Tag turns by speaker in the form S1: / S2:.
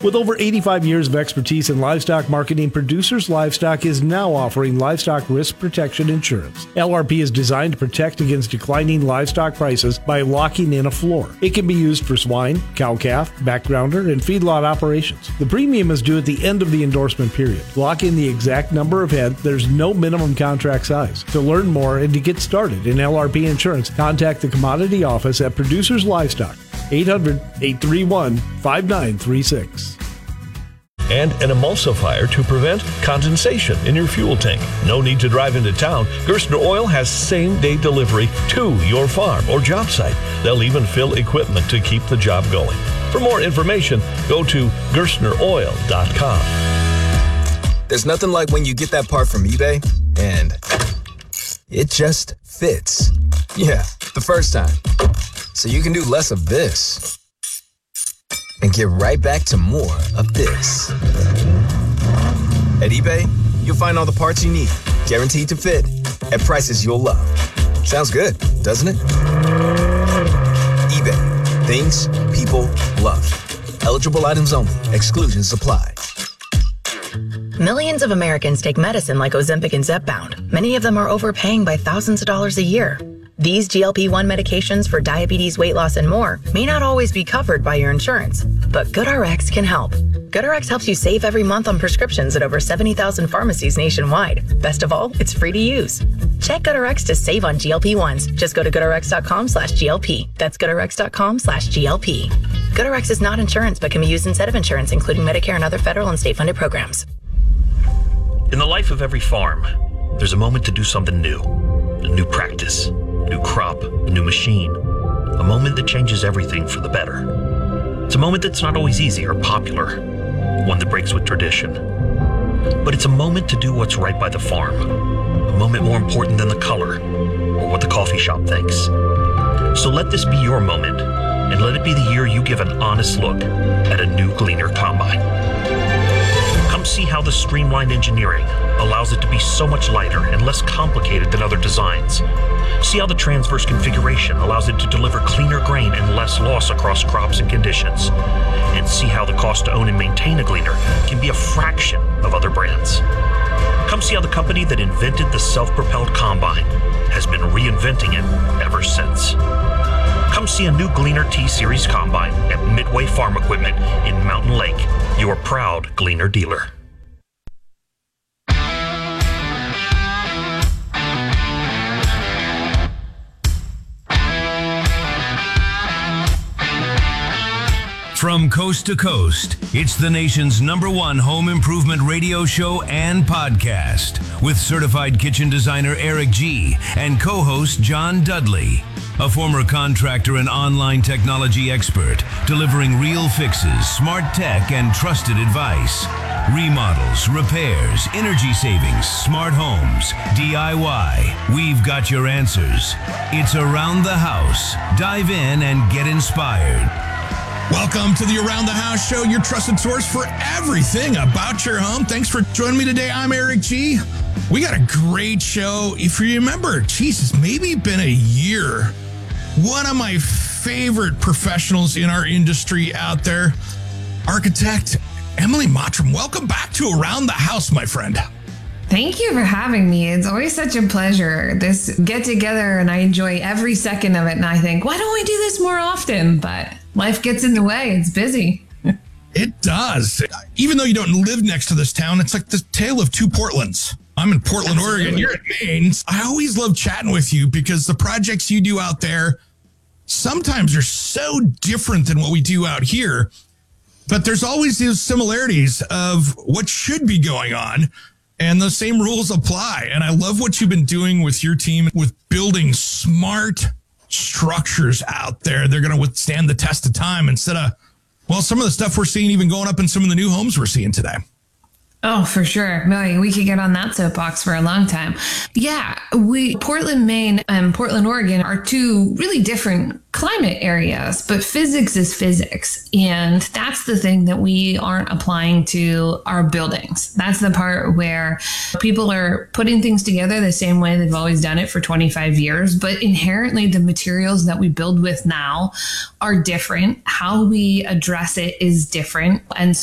S1: With over 85 years of expertise in livestock marketing, Producers Livestock is now offering livestock risk protection insurance. LRP is designed to protect against declining livestock prices by locking in a floor. It can be used for swine, cow-calf, backgrounder, and feedlot operations. The premium is due at the end of the endorsement period. Lock in the exact number of head. There's no minimum contract size. To learn more and to get started in LRP insurance, contact the Commodity Office at Producers Livestock, 800-831-5936.
S2: And an emulsifier to prevent condensation in your fuel tank. No need to drive into town. Gerstner Oil has same-day delivery to your farm or job site. They'll even fill equipment to keep the job going. For more information, go to GerstnerOil.com.
S3: There's nothing like when you get that part from eBay and it just fits. Yeah, the first time. So you can do less of this and get right back to more of this. At eBay, you'll find all the parts you need, guaranteed to fit, at prices you'll love. Sounds good, doesn't it? eBay. Things people love. Eligible items only. Exclusions apply.
S4: Millions of Americans take medicine like Ozempic and Zepbound. Many of them are overpaying by thousands of dollars a year. These GLP-1 medications for diabetes, weight loss, and more may not always be covered by your insurance, but GoodRx can help. GoodRx helps you save every month on prescriptions at over 70,000 pharmacies nationwide. Best of all, it's free to use. Check GoodRx to save on GLP-1s. Just go to GoodRx.com/GLP. That's GoodRx.com/GLP. GoodRx is not insurance, but can be used instead of insurance, including Medicare and other federal and state-funded programs.
S5: In the life of every farm, there's a moment to do something new. A new practice, a new crop, a new machine. A moment that changes everything for the better. It's a moment that's not always easy or popular, one that breaks with tradition. But it's a moment to do what's right by the farm. A moment more important than the color or what the coffee shop thinks. So let this be your moment, and let it be the year you give an honest look at a new Gleaner Combine. Come see how the streamlined engineering allows it to be so much lighter and less complicated than other designs. See how the transverse configuration allows it to deliver cleaner grain and less loss across crops and conditions. And see how the cost to own and maintain a Gleaner can be a fraction of other brands. Come see how the company that invented the self-propelled combine has been reinventing it ever since. Come see a new Gleaner T-Series combine at Midway Farm Equipment in Mountain Lake, your proud Gleaner dealer.
S6: From coast to coast, it's the nation's #1 home improvement radio show and podcast with certified kitchen designer Eric G. and co-host John Dudley, a former contractor and online technology expert, delivering real fixes, smart tech, and trusted advice. Remodels, repairs, energy savings, smart homes, DIY. We've got your answers. It's Around the House. Dive in and get inspired.
S7: Welcome to the Around the House show, your trusted source for everything about your home. Thanks for joining me today. I'm Eric G. We got a great show. If you remember, geez, it's maybe been a year. One of my favorite professionals in our industry out there, architect Emily Mottram. Welcome back to Around the House, my friend.
S8: Thank you for having me. It's always such a pleasure. This get together, and I enjoy every second of it. And I think, why don't we do this more often? But life gets in the way. It's busy.
S7: It does. Even though you don't live next to this town, it's like the tale of two Portlands. I'm in Portland,
S8: Absolutely.
S7: Oregon. You're in Maine. I always love chatting with you because the projects you do out there sometimes are so different than what we do out here. But there's always these similarities of what should be going on. And the same rules apply. And I love what you've been doing with your team with building smart structures out there. They're going to withstand the test of time instead of, well, some of the stuff we're seeing even going up in some of the new homes we're seeing today.
S8: Oh, for sure. No, we could get on that soapbox for a long time. Yeah, Portland, Maine and Portland, Oregon are two really different climate areas, but physics is physics. And that's the thing that we aren't applying to our buildings. That's the part where people are putting things together the same way they've always done it for 25 years. But inherently, the materials that we build with now are different. How we address it is different. And